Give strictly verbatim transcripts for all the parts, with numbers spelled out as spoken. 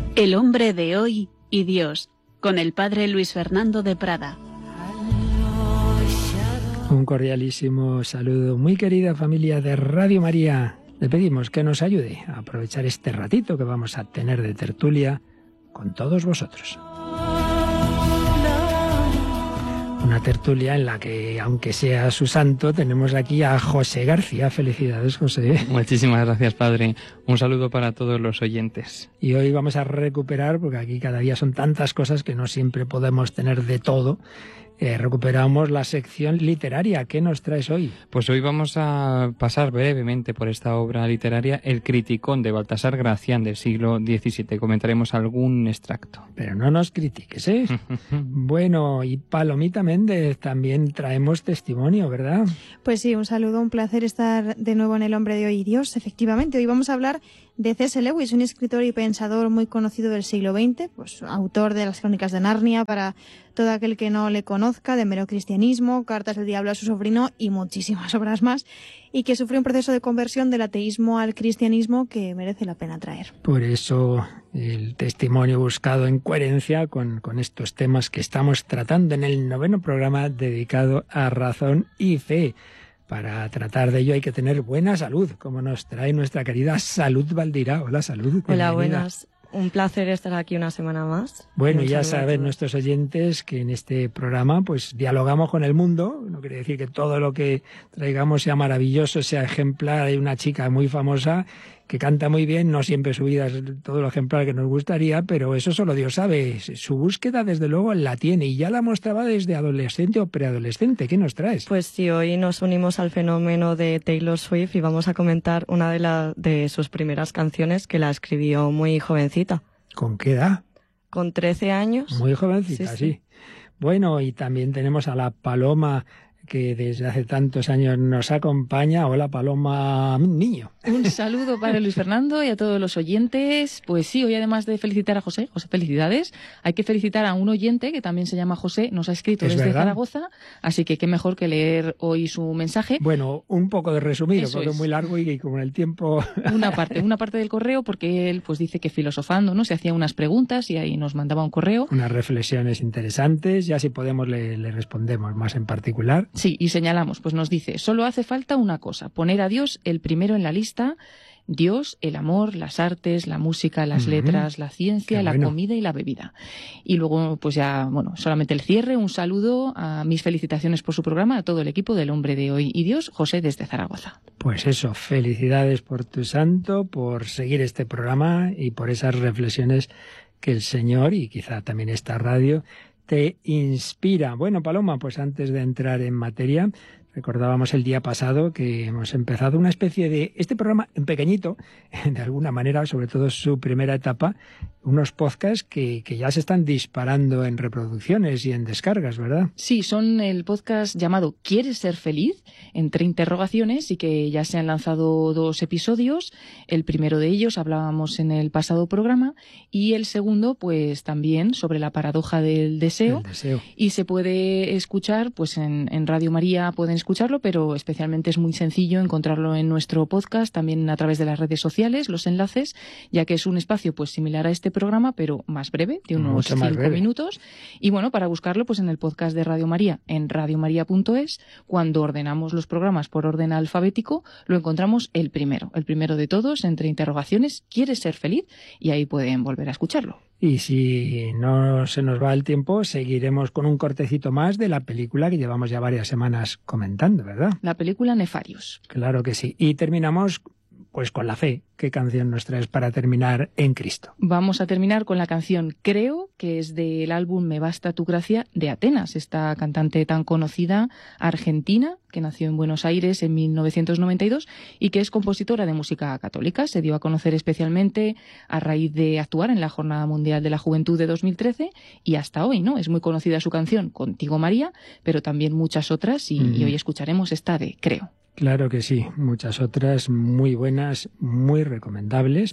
El hombre de hoy y Dios, con el padre Luis Fernando de Prada. Un cordialísimo saludo, muy querida familia de Radio María. Le pedimos que nos ayude a aprovechar este ratito que vamos a tener de tertulia con todos vosotros. Una tertulia en la que, aunque sea su santo, tenemos aquí a José García. Felicidades, José. Muchísimas gracias, padre. Un saludo para todos los oyentes. Y hoy vamos a recuperar, porque aquí cada día son tantas cosas que no siempre podemos tener de todo. Eh, recuperamos la sección literaria. ¿Qué nos traes hoy? Pues hoy vamos a pasar brevemente por esta obra literaria, El Criticón, de Baltasar Gracián, del siglo diecisiete. Comentaremos algún extracto. Pero no nos critiques, ¿eh? Bueno, y Palomita Méndez, también traemos testimonio, ¿verdad? Pues sí, un saludo, un placer estar de nuevo en El hombre de hoy y Dios. Efectivamente, hoy vamos a hablar de C S Lewis, un escritor y pensador muy conocido del siglo veinte, pues autor de las Crónicas de Narnia, para todo aquel que no le conozca, de Mero Cristianismo, Cartas del Diablo a su sobrino y muchísimas obras más, y que sufrió un proceso de conversión del ateísmo al cristianismo que merece la pena traer. Por eso el testimonio buscado en coherencia con, con estos temas que estamos tratando en el noveno programa dedicado a razón y fe. Para tratar de ello hay que tener buena salud, como nos trae nuestra querida Salud Valdirá. Hola, Salud. Hola, buenas. Un placer estar aquí una semana más. Bueno, ya saben nuestros oyentes que en este programa pues dialogamos con el mundo. No quiere decir que todo lo que traigamos sea maravilloso, sea ejemplar. Hay una chica muy famosa que canta muy bien, no siempre su vida es todo lo ejemplar que nos gustaría, pero eso solo Dios sabe. Su búsqueda, desde luego, la tiene y ya la mostraba desde adolescente o preadolescente. ¿Qué nos traes? Pues sí, hoy nos unimos al fenómeno de Taylor Swift y vamos a comentar una de, la, de sus primeras canciones que la escribió muy jovencita. ¿Con qué edad? Con trece años. Muy jovencita, sí, sí. sí. Bueno, y también tenemos a la Paloma, que desde hace tantos años nos acompaña. Hola, Paloma Niño. Un saludo para Luis Fernando y a todos los oyentes. Pues sí, hoy además de felicitar a José, José, felicidades, hay que felicitar a un oyente que también se llama José, nos ha escrito es desde verdad. Zaragoza, así que qué mejor que leer hoy su mensaje. Bueno, un poco de resumido, Eso porque es muy largo y, y como el tiempo... Una parte, una parte del correo, porque él pues dice que filosofando, ¿no? Se hacía unas preguntas y ahí nos mandaba un correo. Unas reflexiones interesantes, ya si podemos le, le respondemos más en particular. Sí, y señalamos, pues nos dice, solo hace falta una cosa, poner a Dios el primero en la lista. Dios, el amor, las artes, la música, las uh-huh. letras, la ciencia, Qué la bueno. comida y la bebida. Y luego, pues ya, bueno, solamente el cierre, un saludo, a mis felicitaciones por su programa, a todo el equipo del Hombre de Hoy y Dios, José desde Zaragoza. Pues eso, felicidades por tu santo, por seguir este programa y por esas reflexiones que el Señor, y quizá también esta radio, te inspira. Bueno, Paloma, pues antes de entrar en materia, recordábamos el día pasado que hemos empezado una especie de... Este programa en pequeñito, de alguna manera, sobre todo su primera etapa, unos podcasts que, que ya se están disparando en reproducciones y en descargas, ¿verdad? Sí, son el podcast llamado ¿Quieres ser feliz? Entre interrogaciones, y que ya se han lanzado dos episodios. El primero de ellos hablábamos en el pasado programa y el segundo pues también sobre la paradoja del deseo. El deseo. Y se puede escuchar pues en, en Radio María, pueden escucharlo, pero especialmente es muy sencillo encontrarlo en nuestro podcast, también a través de las redes sociales, los enlaces, ya que es un espacio pues similar a este programa, pero más breve, de unos cinco minutos. Y bueno, para buscarlo pues en el podcast de Radio María, en radio maría punto es, cuando ordenamos los programas por orden alfabético, lo encontramos el primero, el primero de todos, entre interrogaciones, ¿quieres ser feliz? Y ahí pueden volver a escucharlo. Y si no se nos va el tiempo, seguiremos con un cortecito más de la película que llevamos ya varias semanas comentando, ¿verdad? La película Nefarious. Claro que sí. Y terminamos pues con la fe. ¿Qué canción nos traes para terminar en Cristo? Vamos a terminar con la canción Creo, que es del álbum Me basta tu gracia, de Atenas, esta cantante tan conocida argentina que nació en Buenos Aires en mil novecientos noventa y dos y que es compositora de música católica. Se dio a conocer especialmente a raíz de actuar en la Jornada Mundial de la Juventud de dos mil trece y hasta hoy, ¿no? Es muy conocida su canción Contigo María, pero también muchas otras y, mm. y hoy escucharemos esta de Creo. Claro que sí, muchas otras muy buenas, muy recomendables.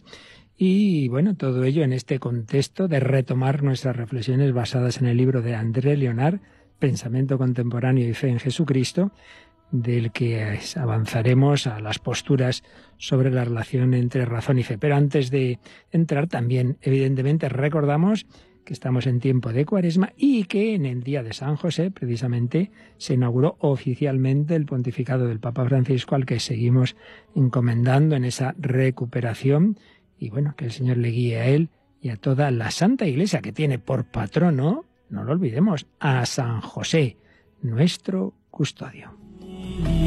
Y bueno, todo ello en este contexto de retomar nuestras reflexiones basadas en el libro de André Leonard, Pensamiento contemporáneo y fe en Jesucristo, del que avanzaremos a las posturas sobre la relación entre razón y fe. Pero antes de entrar también, evidentemente, recordamos que estamos en tiempo de Cuaresma y que en el día de San José, precisamente, se inauguró oficialmente el pontificado del Papa Francisco, al que seguimos encomendando en esa recuperación. Y bueno, que el Señor le guíe a él y a toda la Santa Iglesia, que tiene por patrono, no lo olvidemos, a San José, nuestro custodio.